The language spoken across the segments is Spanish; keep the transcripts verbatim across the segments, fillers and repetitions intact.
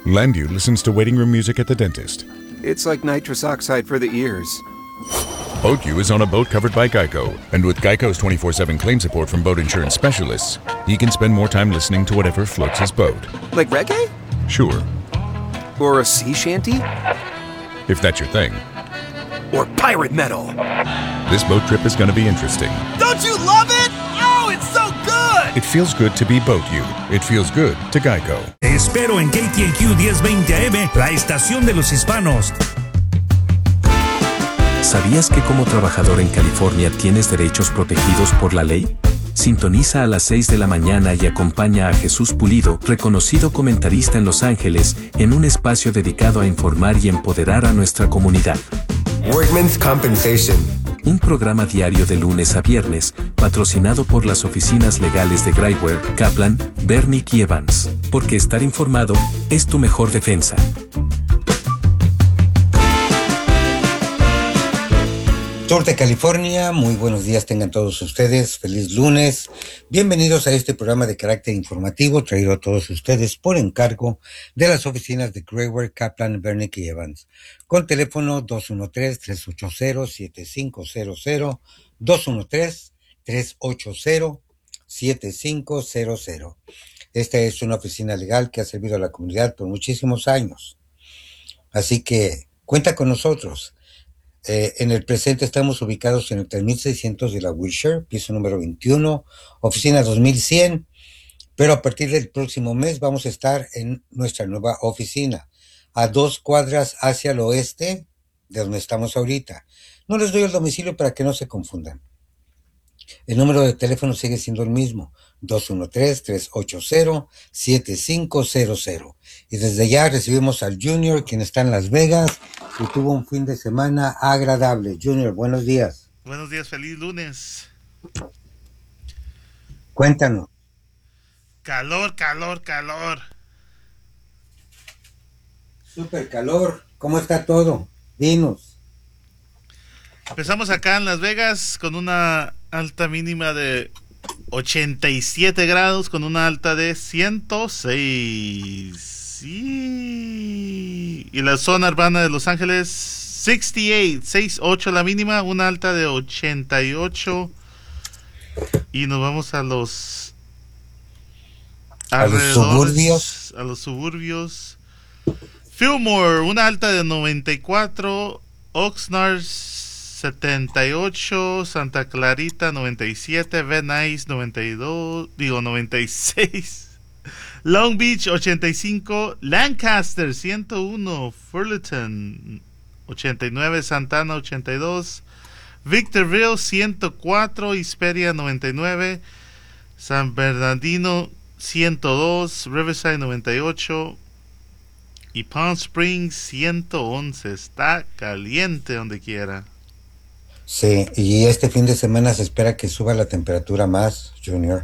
Landu listens to waiting room music at the dentist. It's like nitrous oxide for the ears. BoatU is on a boat covered by Geico, and with Geico's twenty-four seven claim support from boat insurance specialists, he can spend more time listening to whatever floats his boat. Like reggae? Sure, Or a sea shanty? if that's your thing. Or pirate metal? This boat trip is going to be interesting. Don't you love it? Oh, it's so good! It feels good to be BoatU. It feels good to Geico. Te espero en K T A Q diez veinte A M, la estación de los hispanos. ¿Sabías que como trabajador en California tienes derechos protegidos por la ley? Sintoniza a las seis de la mañana y acompaña a Jesús Pulido, reconocido comentarista en Los Ángeles, en un espacio dedicado a informar y empoderar a nuestra comunidad. Workman's Compensation. Un programa diario de lunes a viernes, patrocinado por las oficinas legales de Graiwer, Kaplan, Bernick y Evans. Porque estar informado es tu mejor defensa. Sur de California, muy buenos días tengan todos ustedes, feliz lunes, bienvenidos a este programa de carácter informativo traído a todos ustedes por encargo de las oficinas de Graiwer, Kaplan, Bernick y Evans, con teléfono dos uno tres, tres ocho cero, siete cinco cero cero, dos uno tres, tres ocho cero, siete cinco cero cero. Esta es una oficina legal que ha servido a la comunidad por muchísimos años, así que cuenta con nosotros. Eh, en el presente estamos ubicados en el tres mil seiscientos de la Wilshire, piso número veintiuno, oficina dos mil cien, pero a partir del próximo mes vamos a estar en nuestra nueva oficina, a dos cuadras hacia el oeste de donde estamos ahorita. No les doy el domicilio para que no se confundan. El número de teléfono sigue siendo el mismo, dos uno tres, tres ocho cero, siete cinco cero cero. Y desde ya recibimos al Junior, quien está en Las Vegas y tuvo un fin de semana agradable. Junior, buenos días. Buenos días, feliz lunes. Cuéntanos. Calor, calor, calor. Súper calor. ¿Cómo está todo? Dinos. Empezamos acá en Las Vegas con una alta mínima de ochenta y siete grados, con una alta de ciento seis. Sí. Y la zona urbana de Los Ángeles, sesenta y ocho, sesenta y ocho la mínima, una alta de ochenta y ocho. Y nos vamos a los a los suburbios. A los suburbios. Fillmore, una alta de noventa y cuatro. Oxnard, setenta y ocho, Santa Clarita noventa y siete, Van Nuys noventa y dos, digo noventa y seis, Long Beach ochenta y cinco, Lancaster ciento uno, Fullerton ochenta y nueve, Santana ochenta y dos, Victorville ciento cuatro, Hesperia noventa y nueve, San Bernardino ciento dos, Riverside noventa y ocho y Palm Springs ciento once. Está caliente donde quiera. Sí, y este fin de semana se espera que suba la temperatura más, Junior.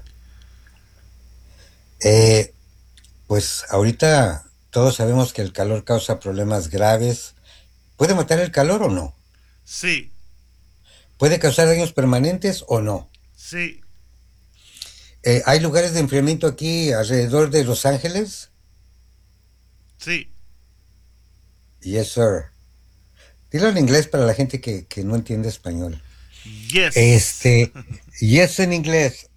Eh, pues ahorita todos sabemos que el calor causa problemas graves. ¿Puede matar el calor o no? Sí. ¿Puede causar daños permanentes o no? Sí. Eh, ¿Hay lugares de enfriamiento aquí alrededor de Los Ángeles? Sí. Yes, sir. Dilo en inglés para la gente que, que no entiende español. Yes. Este, yes en inglés.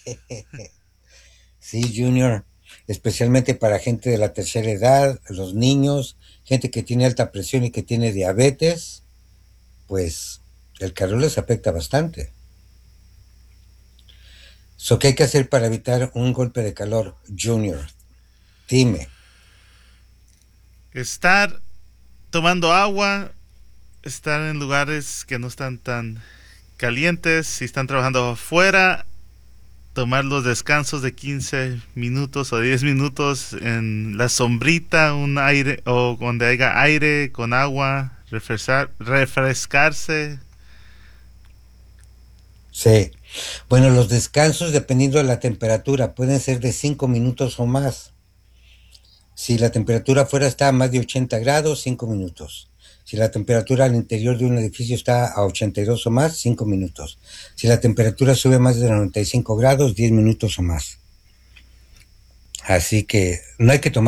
Sí, Junior. Especialmente para gente de la tercera edad, los niños, gente que tiene alta presión y que tiene diabetes, pues el calor les afecta bastante. So, ¿qué hay que hacer para evitar un golpe de calor, Junior? Dime. Estar tomando agua, estar en lugares que no están tan calientes. Si están trabajando afuera, tomar los descansos de quince minutos o diez minutos en la sombrita, un aire o donde haya aire con agua, refrescar, refrescarse. Sí. Bueno, los descansos, dependiendo de la temperatura, pueden ser de cinco minutos o más. Si la temperatura afuera está a más de ochenta grados, cinco minutos. Si la temperatura al interior de un edificio está a ochenta y dos o más, cinco minutos. Si la temperatura sube más de noventa y cinco grados, diez minutos o más. Así que no hay que tomar